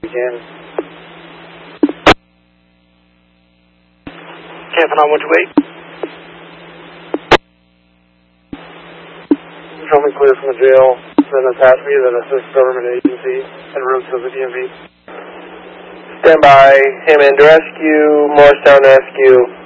Kansas. Camping on 128. Show me clear from the jail, then attach me, then assist government agency, and route to the DMV. Stand by, Hammond rescue, Morristown rescue.